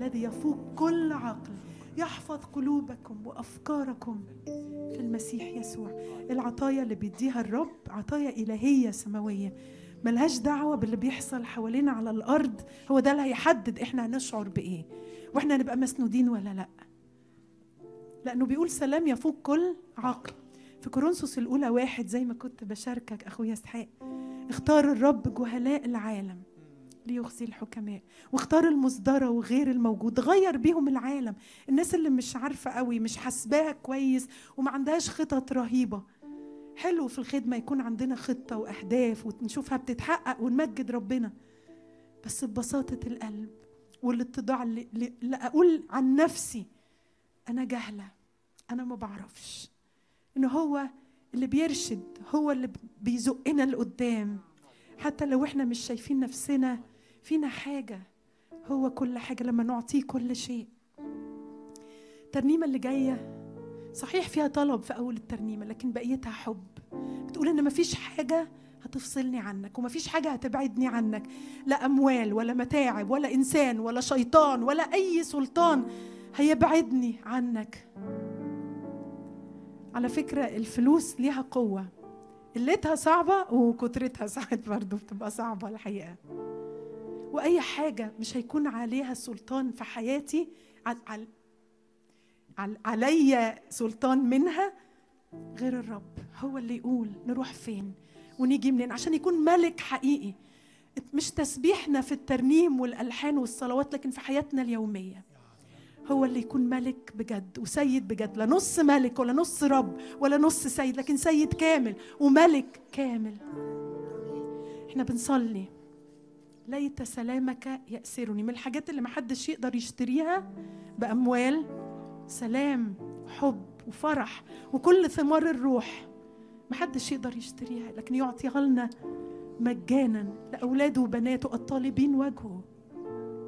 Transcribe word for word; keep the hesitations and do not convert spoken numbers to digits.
الذي يفوق كل عقل يحفظ قلوبكم وأفكاركم في المسيح يسوع. العطايا اللي بيديها الرب عطايا إلهية سماوية، ملهاش دعوة باللي بيحصل حوالينا على الأرض. هو ده اللي هيحدد إحنا هنشعر بإيه وإحنا نبقى مسنودين ولا لأ، لأنه بيقول سلام يفوق كل عقل. في كورنثوس الأولى واحد، زي ما كنت بشاركك أخويا اسحاق، اختار الرب جهلاء العالم ليخزي الحكماء، واختار المصدرة وغير الموجود، غير بيهم العالم. الناس اللي مش عارفة قوي، مش حسباها كويس وما عندهاش خطط رهيبة. حلو في الخدمة يكون عندنا خطة وأهداف ونشوفها بتتحقق ونمجد ربنا، بس ببساطة القلب والاتضاع، اللي, اللي أقول عن نفسي أنا جهلة، أنا ما بعرفش، إنه هو اللي بيرشد، هو اللي بيزقنا لقدام، حتى لو إحنا مش شايفين نفسنا فينا حاجة. هو كل حاجة لما نعطيه كل شيء. الترنيمة اللي جاية صحيح فيها طلب في أول الترنيمة، لكن بقيتها حب. بتقول إن مفيش حاجة هتفصلني عنك ومفيش حاجة هتبعدني عنك، لا أموال ولا متاعب ولا إنسان ولا شيطان ولا أي سلطان هيبعدني عنك. على فكرة الفلوس ليها قوة، قلتها صعبة وكترتها ساعات برضو بتبقى صعبة الحقيقة. وأي حاجة مش هيكون عليها سلطان في حياتي، على على علي سلطان منها غير الرب. هو اللي يقول نروح فين ونيجي منين عشان يكون ملك حقيقي. مش تسبيحنا في الترنيم والألحان والصلوات، لكن في حياتنا اليومية هو اللي يكون ملك بجد وسيد بجد، لا نص ملك ولا نص رب ولا نص سيد، لكن سيد كامل وملك كامل. احنا بنصلي ليت سلامك يأسرني، من الحاجات اللي محدش يقدر يشتريها بأموال، سلام وحب وفرح وكل ثمار الروح، محدش يقدر يشتريها، لكن يعطيها لنا مجانا لأولاده وبناته الطالبين وجهه.